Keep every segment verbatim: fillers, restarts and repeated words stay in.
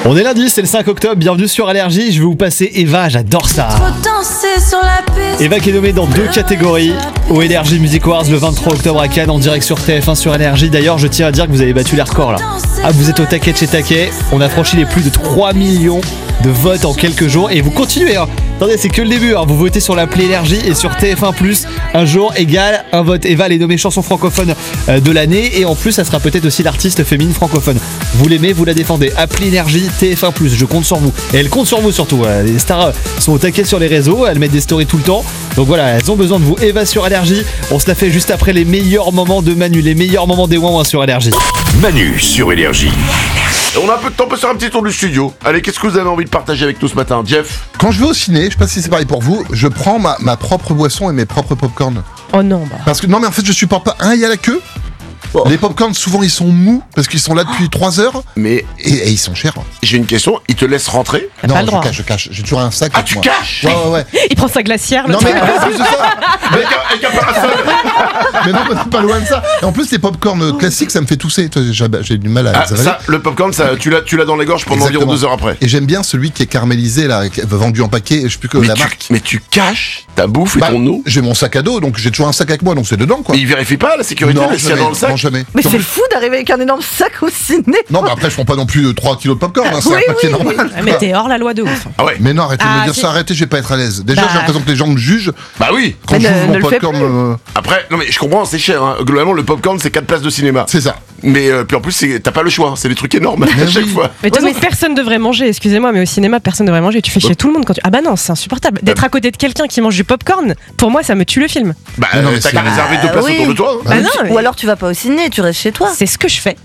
On est lundi, c'est le cinq octobre, bienvenue sur Allergie, je vais vous passer Eva, j'adore ça. Eva qui est nommée dans deux catégories au Energy Music Awards le vingt-trois octobre à Cannes en direct sur T F un sur Allergie. D'ailleurs, je tiens à dire que vous avez battu les records là. Ah, vous êtes au taquet de chez taquet, on a franchi les plus de trois millions de votes en quelques jours et vous continuez hein. Attendez, c'est que le début, hein. Vous votez sur l'appli Énergie et sur T F un plus, un jour égale un vote. Eva elle est nommée chanson francophone de l'année et en plus ça sera peut-être aussi l'artiste féminine francophone. Vous l'aimez, vous la défendez. Appli Énergie, T F un plus, je compte sur vous. Et elle compte sur vous surtout. Les stars sont au taquet sur les réseaux, elles mettent des stories tout le temps. Donc voilà, elles ont besoin de vous. Eva sur Allergie, on se la fait juste après les meilleurs moments de Manu, les meilleurs moments des ouin-ouin sur Allergie. Manu sur Énergie. On a un peu de temps pour faire un petit tour du studio. Allez, qu'est-ce que vous avez envie de partager avec nous ce matin, Jeff? Quand je vais au ciné, je sais pas si c'est pareil pour vous, je prends ma, ma propre boisson et mes propres popcorn. Oh non, bah. Parce que non mais en fait je supporte pas. Un, il y a la queue. Oh. Les popcorn souvent ils sont mous parce qu'ils sont là depuis trois heures. Mais et, et ils sont chers. J'ai une question, ils te laissent rentrer? Non, pas le je droit. cache, je cache. J'ai toujours un sac. Ah, avec tu moi. caches? Ouais, ouais, ouais. Il prend sa glacière, le Non mais en plus de ça, Avec un, avec un parasol. mais non, mais c'est pas loin de ça. Et en plus les popcorn classiques, ça me fait tousser. J'ai, j'ai du mal à Ah, les avaler. ça, le popcorn, ça, tu l'as, tu l'as dans les gorges pendant Exactement. environ deux heures après. Et j'aime bien celui qui est caramélisé là, qui est vendu en paquet. Je sais plus que Mais la tu, marque. mais tu caches ta bouffe et Bah, ton eau. j'ai mon sac à dos, donc j'ai toujours un sac avec moi, donc c'est dedans quoi. Et ils vérifient pas la sécurité, Non, mais s'il y a jamais, dans le sac. non, jamais. Mais Non, c'est fou d'arriver avec un énorme sac au ciné. Non, mais après, je prends pas non plus euh, trois kilos de popcorn, hein, c'est Oui, un paquet oui, normal. Ah, mais t'es hors la loi de ouf. Ah ouais. Mais non, arrêtez de Ah, me dire c'est- ça, arrêtez, je vais pas être à l'aise. Déjà, Bah. j'ai l'impression que les gens me jugent Bah oui. quand Mais j'ouvre ne- mon ne le fais popcorn. plus. euh, Après, non mais je comprends, c'est cher. Hein. Globalement, le popcorn, c'est quatre places de cinéma. C'est ça. Mais euh, puis en plus, c'est, t'as pas le choix. Hein. C'est des trucs énormes Mais à chaque oui. fois. Mais de toute Ouais, façon, personne devrait manger, excusez-moi, mais au cinéma, personne devrait manger. Tu fais chier tout le monde quand tu. Ah bah non, c'est insupportable. D'être à côté de quelqu'un qui mange du popcorn, pour moi, ça me tue le film. Bah, Mais non, euh, mais t'as c'est- qu'à réserver deux Ah, places oui. autour de toi. Hein. Bah non, Ou mais- alors tu vas pas au ciné, tu restes chez toi. C'est ce que je fais.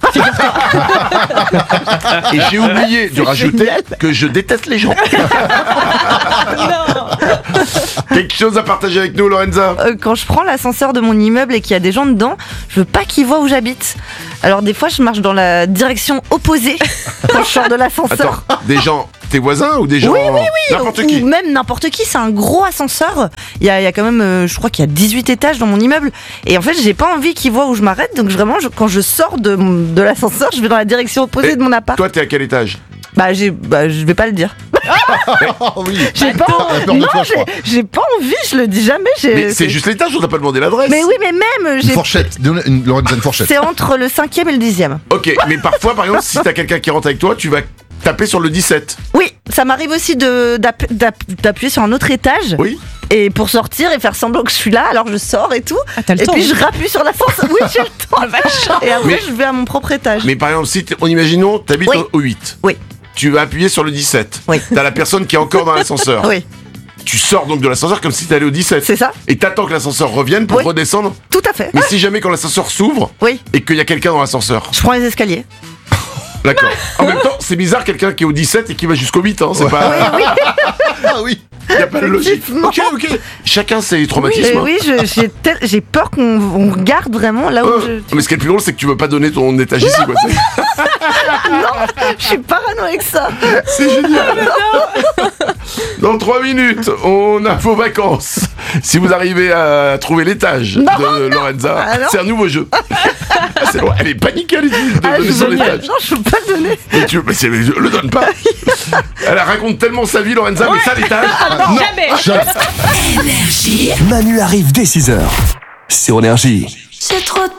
Et j'ai oublié de rajouter génial. que je déteste les gens. Quelque chose à partager avec nous, Lorenza? Euh, quand je prends l'ascenseur de mon immeuble et qu'il y a des gens dedans, je veux pas qu'ils voient où j'habite. Alors des fois je marche dans la direction opposée quand je sors de l'ascenseur. Attends, des gens, tes voisins ou des gens Oui, oui, n'importe Ou qui? même n'importe qui, c'est un gros ascenseur. Il y a, il y a quand même, euh, je crois qu'il y a dix-huit étages dans mon immeuble. Et en fait, j'ai pas envie qu'ils voient où je m'arrête. Donc vraiment, je- quand je sors de, mon- de l'ascenseur, je vais dans la direction opposée Et de mon appart. Toi, t'es à quel étage? Bah, j'ai, bah, je vais pas le dire. Oh oui. J'ai pas, T'as peur de non, toi, je j'ai, crois. j'ai pas envie, je le dis jamais. j'ai- Mais c'est juste l'étage, on t'a pas demandé l'adresse. Mais oui, mais même, Une j'ai. fourchette. Donne une, Lorenza, une fourchette. C'est entre le cinquième et le dixième. Ok, mais parfois, par exemple, si t'as quelqu'un qui rentre avec toi, tu vas taper sur le dix-sept. Oui, ça m'arrive aussi de, d'app- d'app- d'appuyer sur un autre étage. Oui. Et pour sortir et faire semblant que je suis là, alors je sors et tout. Ah, t'as le et temps. puis je rappuie sur l'ascenseur. Oui, j'ai le temps. Et après, Mais- je vais à mon propre étage. Mais par exemple, si t'es- on imaginons, t'habites Oui. au, au huit. Oui. Tu vas appuyer sur le dix-sept. Oui. T'as la personne qui est encore dans l'ascenseur. Oui, Tu sors donc de l'ascenseur comme si t'allais au dix-sept. c'est ça. Et t'attends que l'ascenseur revienne pour Oui. redescendre. Tout à fait. Mais si jamais quand l'ascenseur s'ouvre Oui, et qu'il y a quelqu'un dans l'ascenseur. je prends les escaliers. D'accord. En même temps, c'est bizarre quelqu'un qui est au dix-sept et qui va jusqu'au huit. Hein, c'est pas. Ah oui. Y a pas de logique. Effectivement. Ok, ok. Chacun ses Oui, traumatismes. mais hein. oui, je- j'ai, tel- j'ai peur qu'on on regarde vraiment là où Euh, je. Mais ce qui est le plus drôle, c'est que tu veux pas donner ton étage ici, quoi. C'est- Non, je suis parano avec ça. C'est génial. Dans trois minutes, on a vos vacances. Si vous arrivez à trouver l'étage de Lorenza, Ah non. c'est un nouveau jeu. Ah, c'est bon, elle est paniquée, elle dit de Ah, donner je son veux- étage. non, je peux pas le donner. Mais tu, mais c'est, je le donne pas. Elle raconte tellement sa vie, Lorenza, mais ça, l'étage. non. Jamais. Manu arrive dès six heures sur Énergie. C'est trop